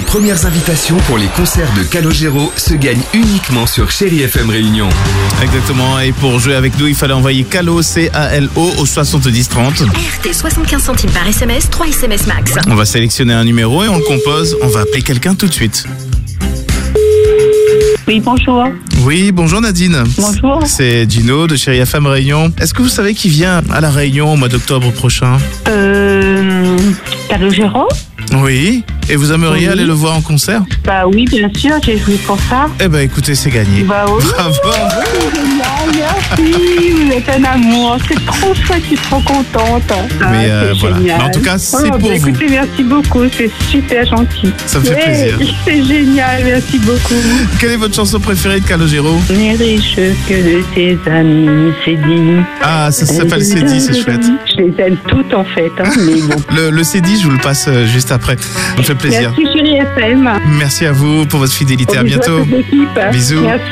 premières invitations pour les concerts de Calogero se gagnent uniquement sur Chéri FM Réunion. Exactement, et pour jouer avec nous, il fallait envoyer Calo, C-A-L-O au 70 30. RT 75 centimes par SMS, 3 SMS max. On va sélectionner un numéro et on le compose. On va appeler quelqu'un tout de suite. Oui, bonjour. Oui, bonjour Nadine. Bonjour. C'est Gino de Chéri FM Réunion. Est-ce que vous savez qui vient à la Réunion au mois d'octobre prochain? Calogero? Oui. Et vous aimeriez aller le voir en concert? Bah oui, bien sûr, j'ai joué pour ça. Eh ben écoutez, c'est gagné. Bah oui. Bravo. C'est génial, merci, vous êtes un amour, c'est trop chouette, je suis trop contente. Mais c'est voilà. génial. Mais en tout cas, c'est pour vous. Écoutez, merci beaucoup, c'est super gentil. Ça me fait plaisir. C'est génial, merci beaucoup. Quelle est votre chanson préférée de Calogero? Les riches que de tes amis, c'est dit. Ah, ça s'appelle Cédie, c'est chouette. Je les aime toutes en fait, hein, mais bon. Le Cédie, je vous le passe juste après. Ça me fait plaisir. Merci Chéri FM. Merci à vous pour votre fidélité. À Bisous bientôt. toute l'équipe. Bisous. Merci.